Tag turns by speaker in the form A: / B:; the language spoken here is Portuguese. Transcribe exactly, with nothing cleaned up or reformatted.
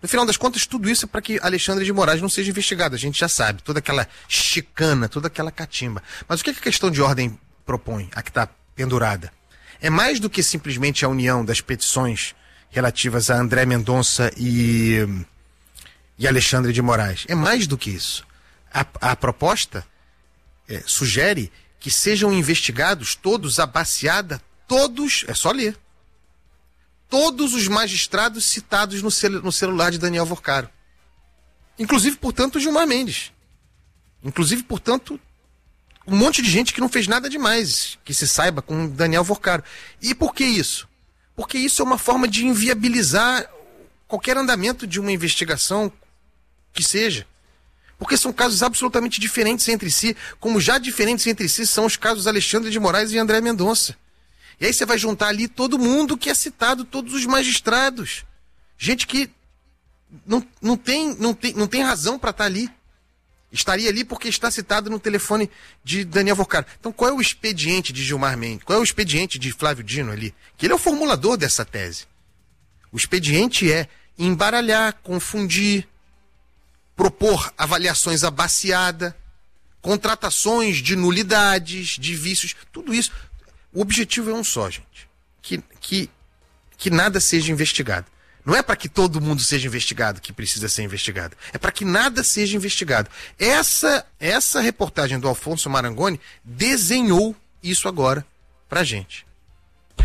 A: No final das contas, tudo isso é para que Alexandre de Moraes não seja investigado. A gente já sabe, toda aquela chicana, toda aquela catimba. Mas o que a questão de ordem propõe, a que está pendurada? É mais do que simplesmente a união das petições relativas a André Mendonça e, e Alexandre de Moraes. É mais do que isso. A, a proposta é, sugere que sejam investigados todos, a baseada, todos, é só ler, todos os magistrados citados no, cel, no celular de Daniel Vorcaro. Inclusive, portanto, Gilmar Mendes. Inclusive, portanto, um monte de gente que não fez nada demais, que se saiba, com Daniel Vorcaro. E por que isso? Porque isso é uma forma de inviabilizar qualquer andamento de uma investigação que seja. Porque são casos absolutamente diferentes entre si, como já diferentes entre si são os casos Alexandre de Moraes e André Mendonça. E aí você vai juntar ali todo mundo que é citado, todos os magistrados. Gente que não, não, tem, não, tem, não tem razão para estar ali. Estaria ali porque está citado no telefone de Daniel Vorcaro. Então qual é o expediente de Gilmar Mendes? Qual é o expediente de Flávio Dino ali? Que ele é o formulador dessa tese. O expediente é embaralhar, confundir, propor avaliações abaciadas, contratações de nulidades, de vícios, tudo isso. O objetivo é um só, gente. Que, que, que nada seja investigado. Não é para que todo mundo seja investigado que precisa ser investigado. É para que nada seja investigado. Essa, essa reportagem do Alfonso Marangoni desenhou isso agora pra gente.